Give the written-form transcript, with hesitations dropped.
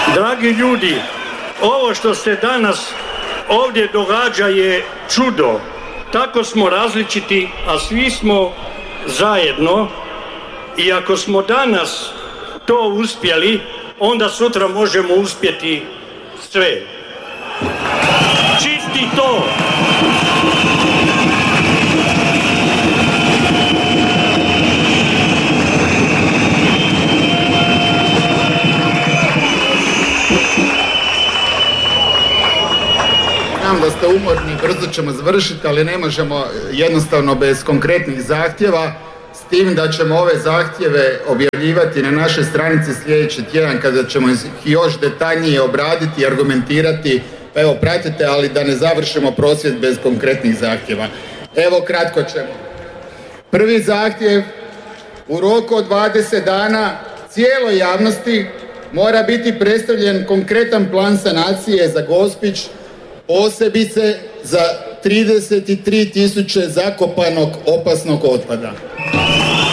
Dragi ljudi, ovo što se danas ovdje događa je čudo. Tako smo različiti, a svi smo zajedno i ako smo danas to uspjeli, onda sutra možemo uspjeti sve. Čisti to! Znam da ste umorni, brzo ćemo završiti, ali ne možemo jednostavno bez konkretnih zahtjeva, s tim da ćemo ove zahtjeve objavljivati na našoj stranici sljedeći tjedan kada ćemo ih još detaljnije obraditi i argumentirati. Pa evo, pratite, ali da ne završimo prosvjed bez konkretnih zahtjeva. Evo, kratko ćemo. Prvi zahtjev, u roku od 20 dana cijeloj javnosti mora biti predstavljen konkretan plan sanacije za Gospić, posebice za 33.000 zakopanog opasnog otpada.